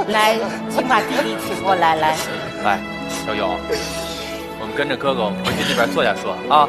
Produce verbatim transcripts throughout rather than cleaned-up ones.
来，请把弟弟请过来，来， 来，小勇，我们跟着哥哥回去那边坐下说啊。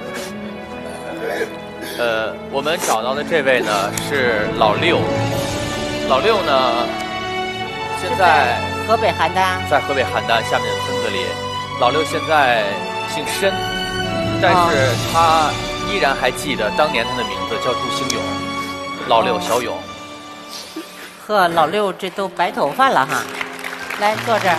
呃，我们找到的这位呢是老六，老六呢现在河北邯郸， 在河北邯郸下面的村子里，老六现在姓申，但是他依然还记得当年他的名字叫祝兴勇，老六小勇。 呵，老六这都白头发了哈，来坐这儿。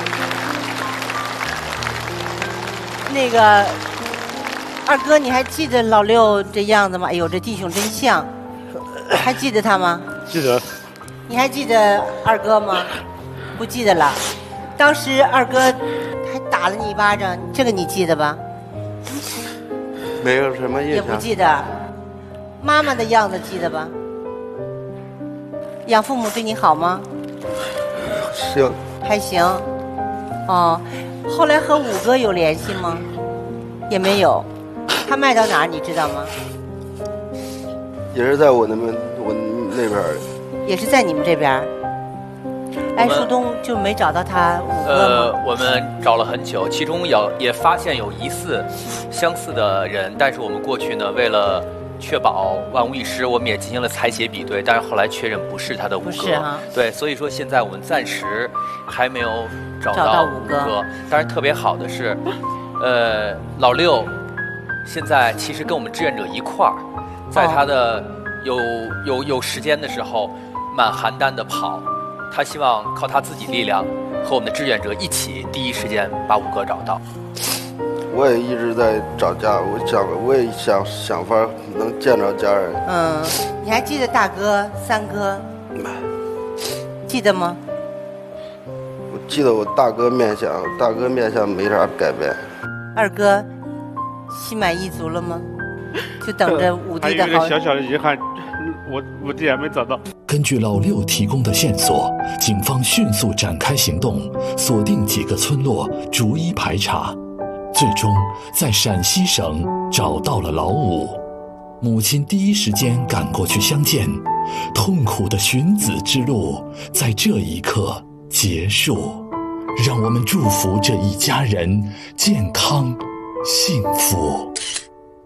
那个二哥，你还记得老六这样子吗？哎呦，这弟兄真像，还记得他吗？ 记得。 你还记得二哥吗？不记得了。当时二哥还打了你一巴掌，这个你记得吧？ 没有什么印象。 也不记得。妈妈的样子记得吧？养父母对你好吗？ 行。 还行。哦，后来和五哥有联系吗？也没有。他卖到哪儿你知道吗？ 也是在我那边，我那边。 也是在你们这边。哎，树东就没找到他五哥吗？ 呃，我们找了很久，其中有也发现有疑似相似的人，但是我们过去呢，为了确保万无一失，我们也进行了采血比对，但是后来确认不是他的五哥。 不是哈。 对，所以说现在我们暂时还没有找到到五哥。 但是特别好的是，呃，老六现在其实跟我们志愿者一块儿，在他的有有有时间的时候，满邯郸的跑。他希望靠他自己力量和我们的志愿者一起，第一时间把五哥找到。 我也一直在找家，我想我也想想法能见着家人。 嗯，你还记得大哥、三哥？记得吗？ 我记得我大哥面相，大哥面相没啥改变。 二哥心满意足了吗？就等着五弟的好。 还有一个小小的遗憾，我五弟还没找到。 根据老六提供的线索，警方迅速展开行动，锁定几个村落，逐一排查，最终在陕西省找到了老五。母亲第一时间赶过去相见，痛苦的寻子之路在这一刻结束。让我们祝福这一家人健康幸福。